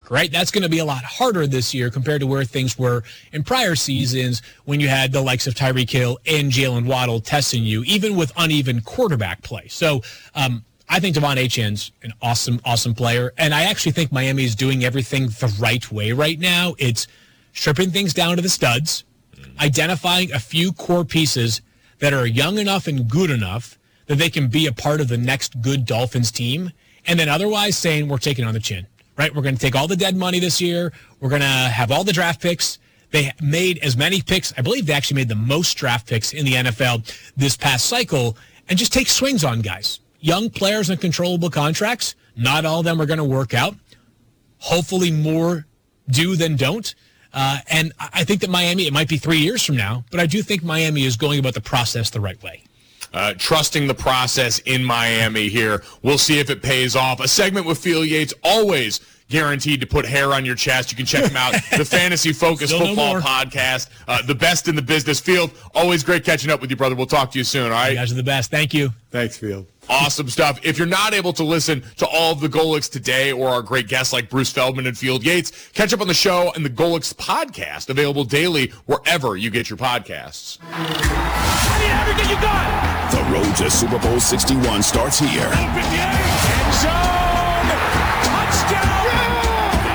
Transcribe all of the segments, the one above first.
quarterback, right? That's going to be a lot harder this year compared to where things were in prior seasons when you had the likes of Tyreek Hill and Jalen Waddle testing you, even with uneven quarterback play. So I think Devon Achane's an awesome player, and I actually think Miami is doing everything the right way right now. It's stripping things down to the studs, identifying a few core pieces that are young enough and good enough that they can be a part of the next good Dolphins team, and then otherwise saying we're taking it on the chin, right? We're going to take all the dead money this year. We're going to have all the draft picks. They made as many picks. I believe they actually made the most draft picks in the NFL this past cycle, and just take swings on guys. Young players on controllable contracts, not all of them are going to work out. Hopefully more do than don't. And I think that Miami, it might be 3 years from now, but I do think Miami is going about the process the right way. Trusting the process in Miami here. We'll see if it pays off. A segment with Field Yates, always guaranteed to put hair on your chest. You can check him out. The Fantasy Focus Football Podcast. The best in the business. Field, always great catching up with you, brother. We'll talk to you soon, all right? You guys are the best. Thank you. Thanks, Field. Awesome stuff. If you're not able to listen to all of the Golix today or our great guests like Bruce Feldman and Field Yates, catch up on the show and the Golix podcast, available daily wherever you get your podcasts. I need everything you got. The road to Super Bowl 61 starts here. Open the end zone. Touchdown.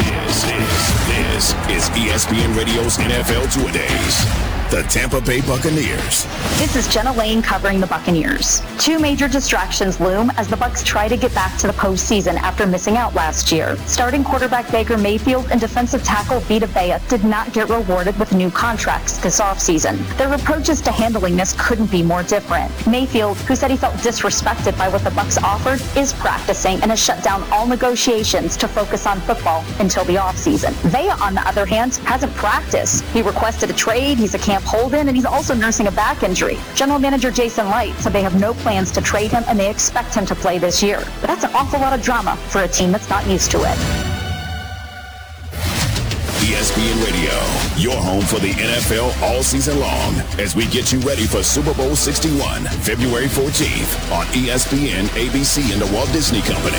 This is ESPN Radio's NFL Two-A-Days. The Tampa Bay Buccaneers. This is Jenna Lane covering the Buccaneers. Two major distractions loom as the Bucs try to get back to the postseason after missing out last year. Starting quarterback Baker Mayfield and defensive tackle Vita Vea did not get rewarded with new contracts this offseason. Their approaches to handling this couldn't be more different. Mayfield, who said he felt disrespected by what the Bucs offered, is practicing and has shut down all negotiations to focus on football until the offseason. Vea, on the other hand, hasn't practiced. He requested a trade. He's a camp hold-in, and he's also nursing a back injury. General manager Jason Light said they have no plans to trade him, and they expect him to play this year. But that's an awful lot of drama for a team that's not used to it. ESPN Radio, your home for the NFL all season long, as we get you ready for Super Bowl 61, February 14th on ESPN, ABC, and the Walt Disney Company.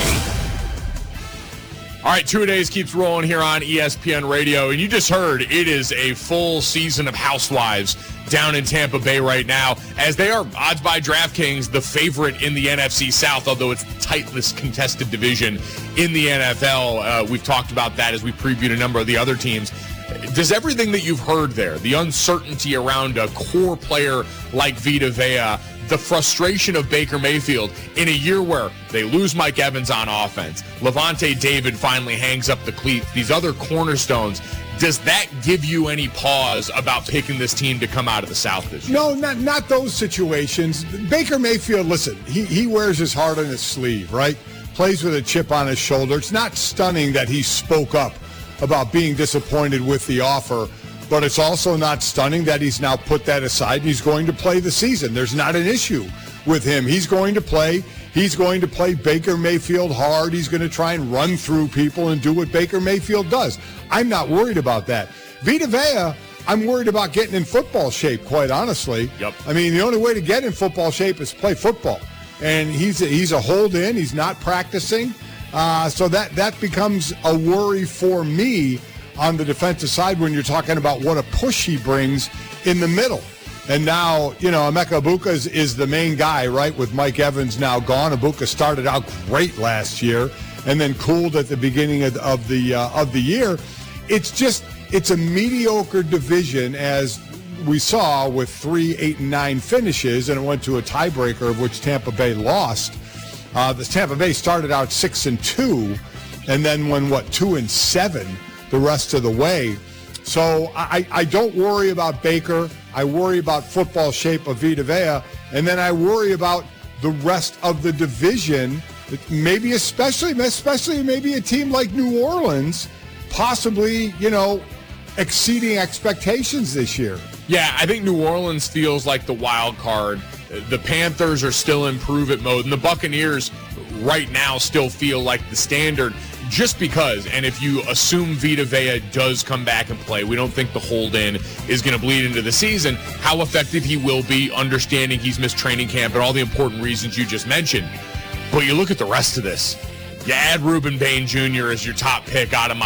All right, Two-A-Days keeps rolling here on ESPN Radio, and you just heard it is a full season of Housewives down in Tampa Bay right now, as they are, odds by DraftKings, the favorite in the NFC South, although it's the tightest contested division in the NFL. We've talked about that as we previewed a number of the other teams. Does everything that you've heard there, the uncertainty around a core player like Vita Vea, the frustration of Baker Mayfield in a year where they lose Mike Evans on offense, Levante David finally hangs up the cleats, these other cornerstones, does that give you any pause about picking this team to come out of the South this year? No, not those situations. Baker Mayfield, listen, he wears his heart on his sleeve, right? Plays with a chip on his shoulder. It's not stunning that he spoke up about being disappointed with the offer, but it's also not stunning that he's now put that aside and he's going to play the season. There's not an issue with him. He's going to play. He's going to play Baker Mayfield hard. He's going to try and run through people and do what Baker Mayfield does. I'm not worried about that. Vita Vea, I'm worried about getting in football shape, quite honestly. Yep. I mean, the only way to get in football shape is play football. And he's a hold-in. He's not practicing. So that becomes a worry for me on the defensive side when you're talking about what a push he brings in the middle. And now, Emeka Egbuka is the main guy, right, with Mike Evans now gone. Egbuka started out great last year and then cooled at the beginning of the year. It's a mediocre division, as we saw with 3, 8, and 9 finishes, and it went to a tiebreaker of which Tampa Bay lost. The Tampa Bay started out 6-2 and then went, 2-7 the rest of the way. So I don't worry about Baker. I worry about football shape of Vita Vea. And then I worry about the rest of the division, maybe especially maybe a team like New Orleans, possibly, exceeding expectations this year. Yeah, I think New Orleans feels like the wild card. The Panthers are still in prove-it mode, and the Buccaneers right now still feel like the standard just because, and if you assume Vita Vea does come back and play, we don't think the hold-in is going to bleed into the season. How effective he will be, understanding he's missed training camp and all the important reasons you just mentioned. But you look at the rest of this. You add Reuben Bain Jr. as your top pick out of